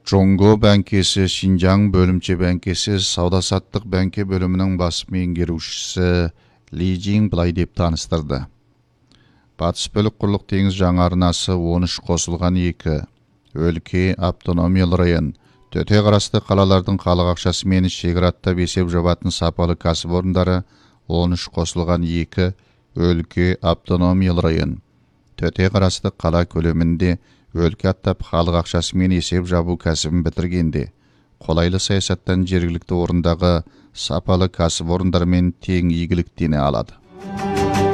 Жоңго бәңкесі Шинжаң бөлімче бәңкесі сауда-саттық бәңке бөлімінің бас меңгерушісі Ли Жин былай деп таныстырды. Батыс бөлік құрлық теңіз жаңа арнасы 13 қосылған 2 өлке автономиялы район төте қарасты қалалардың халық ақшасымен шекараттап есеп жабатын сапалы кәсіпорындары 13 қосылған 2 өлке автономиялы район төте қарасты қала көлемінде өлке аттап халық ақшасымен есеп жабу кәсібін бітіргенде қолайлы саясаттан жергілікті орындағы сапалы кәсіпорындармен тең игіліктене алады.